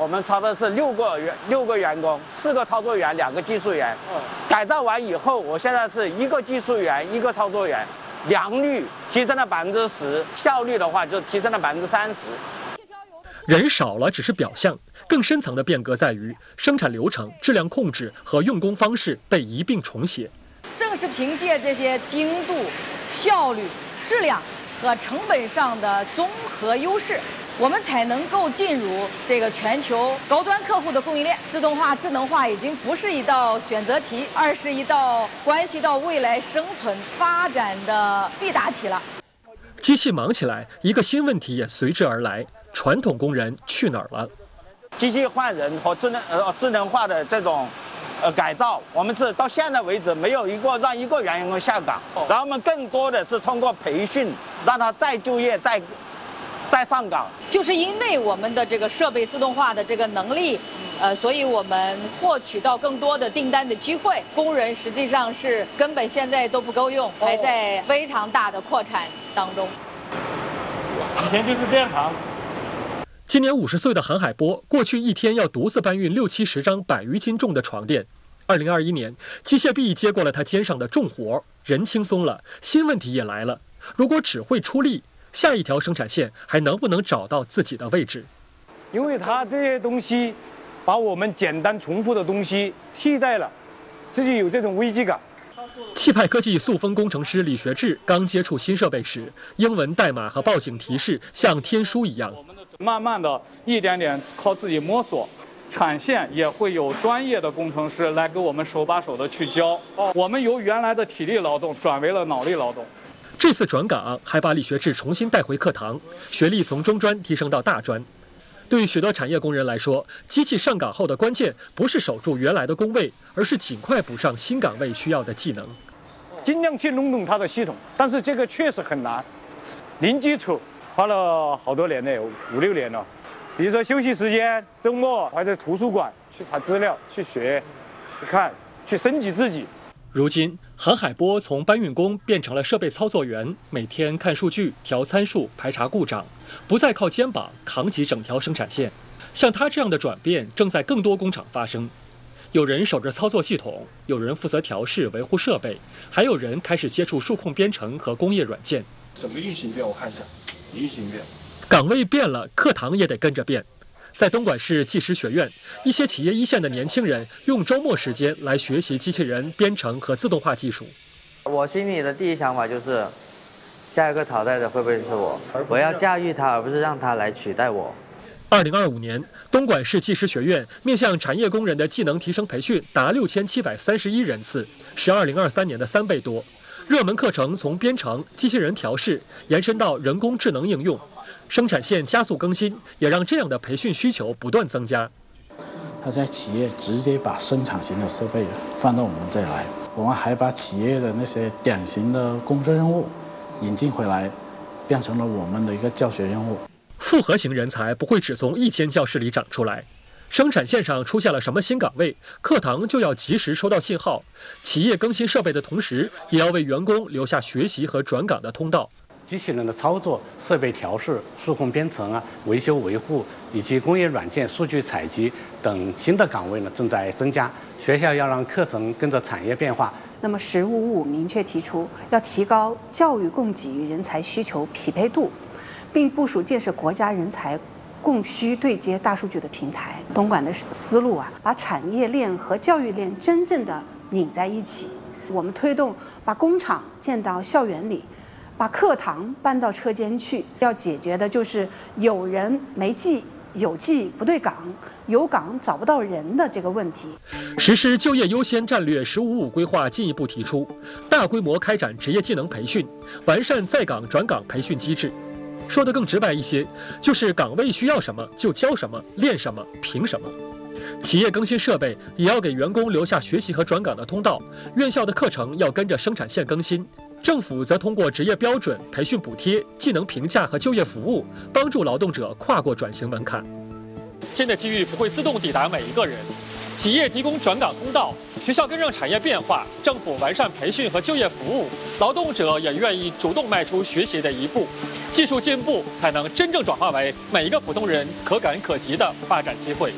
们招的是六个员工，4个操作员，2个技术员。改造完以后，我现在是1个技术员，1个操作员，良率提升了10%，效率的话就提升了30%。 人少了只是表象，更深层的变革在于生产流程、质量控制和用工方式被一并重写。 正是凭借这些精度、效率、质量和成本上的综合优势，我们才能够进入这个全球高端客户的供应链。自动化、智能化已经不是一道选择题，而是一道关系到未来生存发展的必答题了。 机器忙起来，一个新问题也随之而来：传统工人去哪儿了？ 机器换人和智能化的这种改造，我们是到现在为止没有让一个员工下岗，然后我们更多的是通过培训，让他再就业、再上岗。 就是因为我们的这个设备自动化的这个能力，所以我们获取到更多的订单的机会。工人实际上是根本现在都不够用，还在非常大的扩产当中。 以前就是这样扛。 今年50岁的韩海波，过去一天要独自搬运60-70张100余斤重的床垫。2021年，机械臂接过了他肩上的重活，人轻松了，新问题也来了。如果只会出力，下一条生产线还能不能找到自己的位置？ 因为它这些东西，把我们简单重复的东西替代了，自己有这种危机感。 气派科技塑封工程师李学志刚接触新设备时，英文代码和报警提示像天书一样。 慢慢的一点点靠自己摸索，产线也会有专业的工程师来给我们手把手的去教。我们由原来的体力劳动转为了脑力劳动。 这次转岗还把李学志重新带回课堂，学历从中专提升到大专。对于许多产业工人来说，机器上岗后的关键不是守住原来的工位，而是尽快补上新岗位需要的技能。 尽量去弄懂它的系统，但是这个确实很难，零基础。花了好多年呢，5-6年了。比如说休息时间、周末还在图书馆去查资料、去学、去看、去升级自己。 如今，韩海波从搬运工变成了设备操作员，每天看数据、调参数、排查故障，不再靠肩膀扛起整条生产线。像他这样的转变正在更多工厂发生。有人守着操作系统，有人负责调试、维护设备，还有人开始接触数控编程和工业软件。 整个运行变，我看一下。运行变， 岗位变了，课堂也得跟着变。在东莞市技师学院，一些企业一线的年轻人用周末时间来学习机器人编程和自动化技术。 我心里的第一想法就是，下一个淘汰的会不会是我？我要驾驭它，而不是让它来取代我。 2025年，东莞市技师学院面向产业工人的技能提升培训达6731人次，是2023年的3倍多。热门课程从编程、机器人调试延伸到人工智能应用，生产线加速更新，也让这样的培训需求不断增加。 他在企业直接把生产型的设备放到我们这来，我们还把企业的那些典型的工作任务引进回来，变成了我们的一个教学任务。 复合型人才不会只从一间教室里长出来。生产线上出现了什么新岗位，课堂就要及时收到信号。企业更新设备的同时，也要为员工留下学习和转岗的通道。 机器人的操作、设备调试、数控编程维修维护以及工业软件、数据采集等新的岗位正在增加。学校要让课程跟着产业变化。 那么“1055”明确提出要提高教育供给与人才需求匹配度，并部署建设国家人才供需对接大数据的平台。东莞的思路把产业链和教育链真正的拧在一起。我们推动把工厂建到校园里，把课堂搬到车间去。要解决的就是有人没技，有技不对岗，有岗找不到人的这个问题。 实施就业优先战略“1055”规划进一步提出，大规模开展职业技能培训，完善在岗转岗培训机制。说得更直白一些，就是岗位需要什么就教什么，练什么凭什么。企业更新设备也要给员工留下学习和转岗的通道，院校的课程要跟着生产线更新，政府则通过职业标准、培训补贴、技能评价和就业服务，帮助劳动者跨过转型门槛。新的机遇不会自动抵达每一个人，企业提供转岗通道，学校跟上产业变化，政府完善培训和就业服务，劳动者也愿意主动迈出学习的一步。技术进步才能真正转化为每一个普通人可感可及的发展机会。